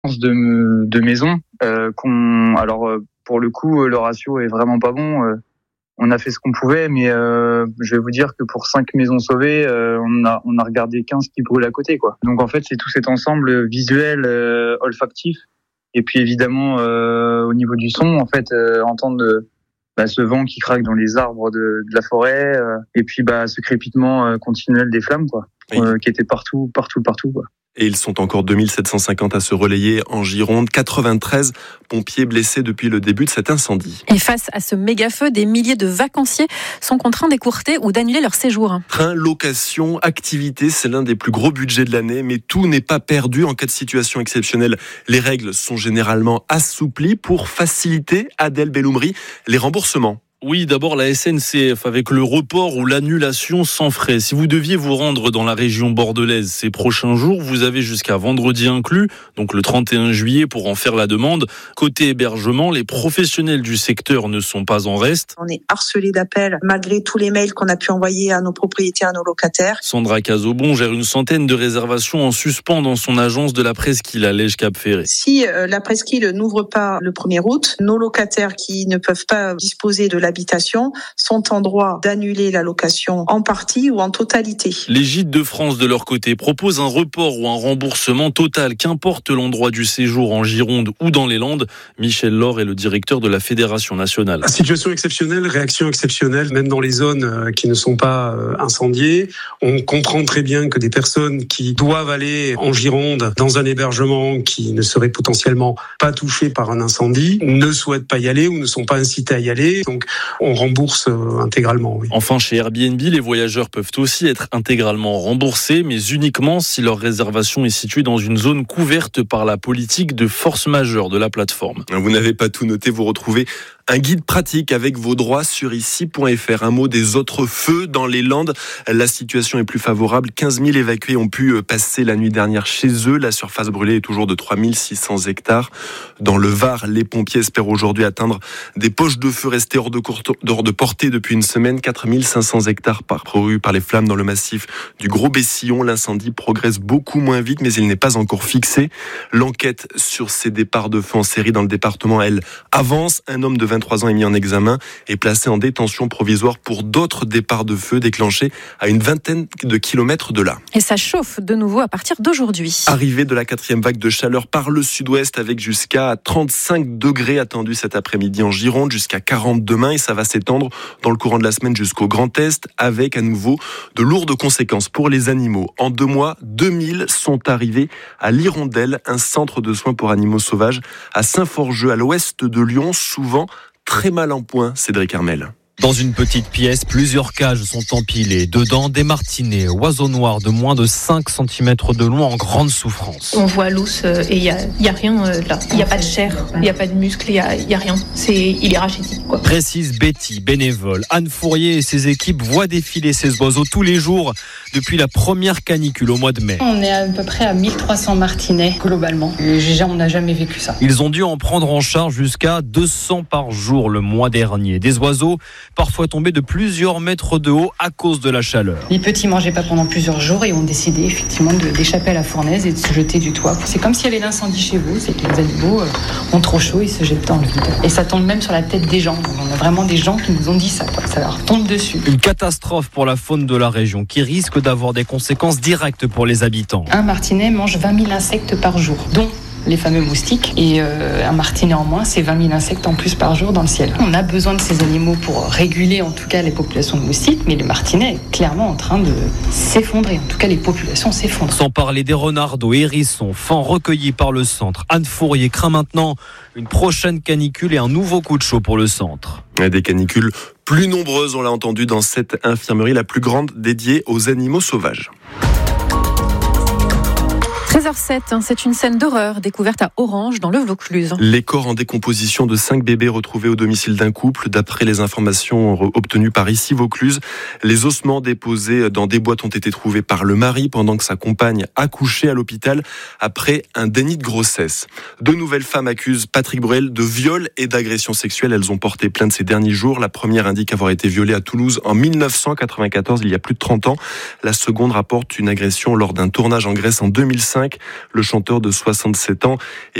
de maisons. Pour le coup, le ratio est vraiment pas bon. On a fait ce qu'on pouvait, mais je vais vous dire que pour 5 maisons sauvées, on a regardé 15 qui brûlent à côté, quoi. Donc en fait, c'est tout cet ensemble visuel, olfactif, et puis évidemment au niveau du son, en fait, entendre ce vent qui craque dans les arbres de la forêt, et puis ce crépitement continuel des flammes, quoi, qui était partout, quoi. Et ils sont encore 2750 à se relayer en Gironde. 93 pompiers blessés depuis le début de cet incendie. Et face à ce méga-feu, des milliers de vacanciers sont contraints d'écourter ou d'annuler leur séjour. Train, location, activité, c'est l'un des plus gros budgets de l'année. Mais tout n'est pas perdu en cas de situation exceptionnelle. Les règles sont généralement assouplies pour faciliter, Adèle Belloumri, les remboursements. Oui, d'abord la SNCF avec le report ou l'annulation sans frais. Si vous deviez vous rendre dans la région bordelaise ces prochains jours, vous avez jusqu'à vendredi inclus, donc le 31 juillet pour en faire la demande. Côté hébergement, les professionnels du secteur ne sont pas en reste. On est harcelés d'appels malgré tous les mails qu'on a pu envoyer à nos propriétaires, à nos locataires. Sandra Cazobon gère une centaine de réservations en suspens dans son agence de la Presqu'île à Lège-Cap-Ferré. Si la Presqu'île n'ouvre pas le 1er août, nos locataires qui ne peuvent pas disposer de l'habitation sont en droit d'annuler la location en partie ou en totalité. Les Gîtes de France, de leur côté, proposent un report ou un remboursement total, qu'importe l'endroit du séjour en Gironde ou dans les Landes. Michel Laure est le directeur de la Fédération nationale. Situation exceptionnelle, réaction exceptionnelle, même dans les zones qui ne sont pas incendiées. On comprend très bien que des personnes qui doivent aller en Gironde dans un hébergement qui ne serait potentiellement pas touché par un incendie ne souhaitent pas y aller ou ne sont pas incités à y aller. Donc, on rembourse intégralement. Oui. Enfin, chez Airbnb, les voyageurs peuvent aussi être intégralement remboursés, mais uniquement si leur réservation est située dans une zone couverte par la politique de force majeure de la plateforme. Vous n'avez pas tout noté, vous retrouvez un guide pratique avec vos droits sur ici.fr. Un mot des autres feux dans les Landes. La situation est plus favorable. 15 000 évacués ont pu passer la nuit dernière chez eux. La surface brûlée est toujours de 3 600 hectares. Dans le Var, les pompiers espèrent aujourd'hui atteindre des poches de feu restées hors de portée depuis une semaine. 4 500 hectares parcourus par les flammes dans le massif du Gros-Bessillon. L'incendie progresse beaucoup moins vite, mais il n'est pas encore fixé. L'enquête sur ces départs de feu en série dans le département, elle, avance. Un homme de 23 ans est mis en examen et placé en détention provisoire pour d'autres départs de feu déclenchés à une vingtaine de kilomètres de là. Et ça chauffe de nouveau à partir d'aujourd'hui. Arrivée de la 4e vague de chaleur par le sud-ouest avec jusqu'à 35 degrés attendus cet après-midi en Gironde, jusqu'à 40 demain, et ça va s'étendre dans le courant de la semaine jusqu'au Grand Est avec à nouveau de lourdes conséquences pour les animaux. En 2 mois, 2000 sont arrivés à l'Hirondelle, un centre de soins pour animaux sauvages à Saint-Forgeux, à l'ouest de Lyon, souvent très mal en point, Cédric Armel. Dans une petite pièce, plusieurs cages sont empilées. Dedans, des martinets, oiseaux noirs de moins de 5 cm de long en grande souffrance. On voit l'os et il y a rien là. Il n'y a pas de chair, il n'y a pas de muscle, il y a rien. Il est rachitique, quoi. Précise Betty, bénévole. Anne Fourier et ses équipes voient défiler ces oiseaux tous les jours depuis la première canicule au mois de mai. On est à peu près à 1300 martinets globalement. On n'a jamais vécu ça. Ils ont dû en prendre en charge jusqu'à 200 par jour le mois dernier. Des oiseaux parfois tombés de plusieurs mètres de haut à cause de la chaleur. Les petits mangeaient pas pendant plusieurs jours et ont décidé effectivement d'échapper à la fournaise et de se jeter du toit. C'est comme s'il y avait l'incendie chez vous, c'est que les animaux ont trop chaud et se jettent dans le vide. Et ça tombe même sur la tête des gens. Donc on a vraiment des gens qui nous ont dit ça, quoi. Ça leur tombe dessus. Une catastrophe pour la faune de la région qui risque d'avoir des conséquences directes pour les habitants. Un martinet mange 20 000 insectes par jour, dont les fameux moustiques, et un martinet en moins, c'est 20 000 insectes en plus par jour dans le ciel. On a besoin de ces animaux pour réguler en tout cas les populations de moustiques, mais le martinet est clairement en train de s'effondrer, en tout cas les populations s'effondrent. Sans parler des renardeaux, hérissons, faons recueillis par le centre. Anne Fourier craint maintenant une prochaine canicule et un nouveau coup de chaud pour le centre. Des canicules plus nombreuses, on l'a entendu, dans cette infirmerie, la plus grande dédiée aux animaux sauvages. 13h07, c'est une scène d'horreur découverte à Orange, dans le Vaucluse. Les corps en décomposition de 5 bébés retrouvés au domicile d'un couple. D'après les informations obtenues par ici Vaucluse, les ossements déposés dans des boîtes ont été trouvés par le mari pendant que sa compagne accouchait à l'hôpital après un déni de grossesse. 2 nouvelles femmes accusent Patrick Bruel de viol et d'agression sexuelle. Elles ont porté plainte ces derniers jours. La première indique avoir été violée à Toulouse en 1994, il y a plus de 30 ans. La seconde rapporte une agression lors d'un tournage en Grèce en 2005. Le chanteur de 67 ans